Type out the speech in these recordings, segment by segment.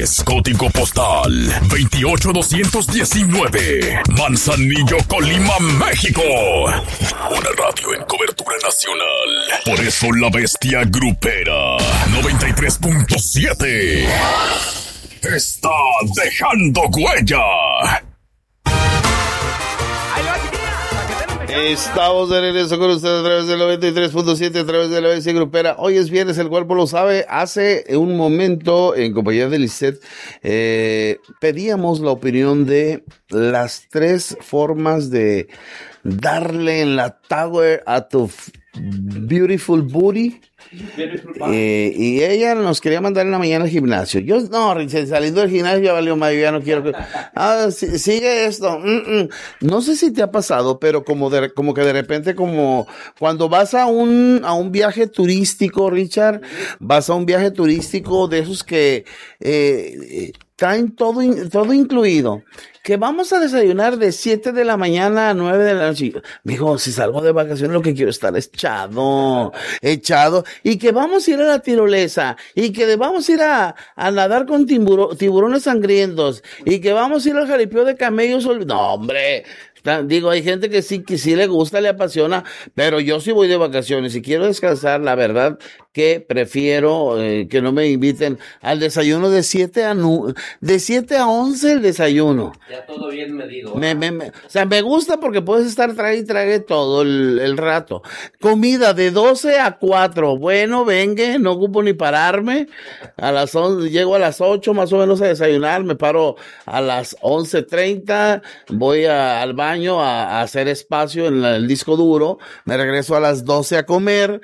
Linares, código postal 28219, Manzanillo, Colima, México. Una radio en cobertura nacional. Por eso la bestia grupera 93.7 está dejando huella. Estamos de regreso con ustedes a través del 93.7, a través de la bestia grupera. Hoy es viernes, el cuerpo lo sabe. Hace un momento, en compañía de Lisette, pedíamos la opinión de las 3 formas de darle en la tower a tu beautiful booty. Y ella nos quería mandar en la mañana al gimnasio. Yo, no, saliendo del gimnasio ya valió más, yo ya no quiero que... sigue esto. No sé si te ha pasado, pero como que de repente, como cuando vas a un viaje turístico, Richard, vas a un viaje turístico de esos que traen todo incluido. Que vamos a desayunar de 7 de la mañana a 9 de la noche. Mijo, si salgo de vacaciones lo que quiero es estar echado. Y que vamos a ir a la tirolesa. Y que vamos a ir a nadar con tiburones sangrientos. Y que vamos a ir al jaripeo de camellos. No, hombre. Digo, hay gente que sí le gusta, le apasiona, pero yo sí voy de vacaciones y quiero descansar, la verdad que prefiero que no me inviten al desayuno de 7 a 11 el desayuno. Ya todo bien medido. O sea, me gusta porque puedes estar trague todo el rato. Comida de 12 a 4. Bueno, venga, no ocupo ni pararme. Llego a las 8 más o menos a desayunar, me paro a las 11:30, voy al baño a hacer espacio en el disco duro, me regreso a las 12 a comer,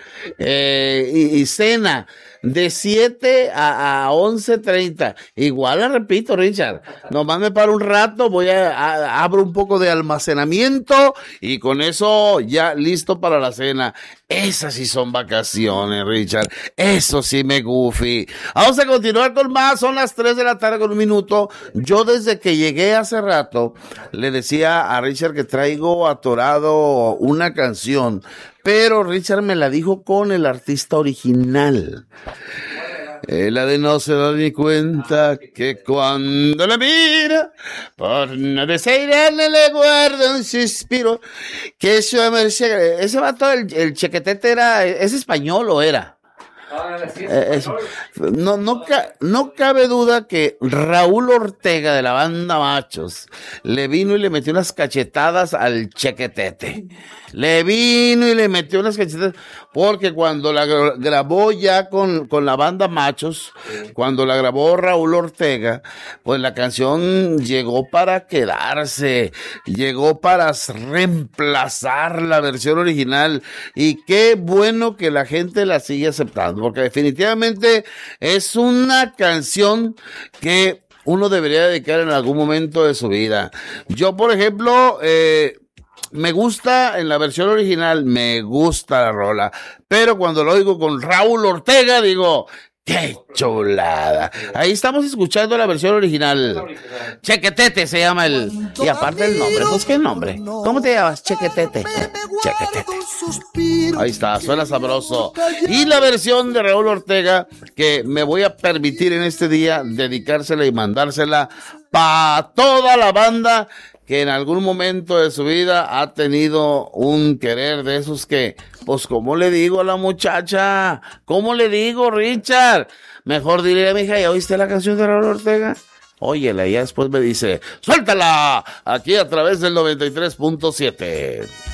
y cena de 7 a 11:30. Igual la repito, Richard, nomás me paro un rato, abro un poco de almacenamiento y con eso ya listo para la cena. Esas sí son vacaciones, Richard. Eso sí me goofy. Vamos a continuar con más. Son las 3 de la tarde con 1 minuto. Yo desde que llegué hace rato le decía a Richard que traigo atorado una canción, pero Richard me la dijo con el artista original. La de no se da ni cuenta que cuando la mira, por no desearle le guarda un suspiro. Que eso, ese vato, el Chequetete ¿es español o era? No cabe duda que Raúl Ortega de la banda Machos le vino y le metió unas cachetadas al Chequetete. Porque cuando la grabó ya con la banda Machos, cuando la grabó Raúl Ortega, pues la canción llegó para quedarse, llegó para reemplazar la versión original, y qué bueno que la gente la sigue aceptando, porque definitivamente es una canción que uno debería dedicar en algún momento de su vida. Yo, por ejemplo, me gusta en la versión original, me gusta la rola, pero cuando lo oigo con Raúl Ortega digo, ¡qué chulada! Ahí estamos escuchando la versión original. Chequetete se llama y aparte el nombre, pues ¿qué nombre? ¿Cómo te llamas? Chequetete. Chequetete. Ahí está, suena sabroso. Y la versión de Raúl Ortega, que me voy a permitir en este día dedicársela y mandársela para toda la banda que en algún momento de su vida ha tenido un querer de esos que, pues, ¿cómo le digo a la muchacha? ¿Cómo le digo, Richard? Mejor dile a mi hija, ¿ya oíste la canción de Raúl Ortega? Óyela, y ya después me dice, ¡suéltala! Aquí a través del 93.7.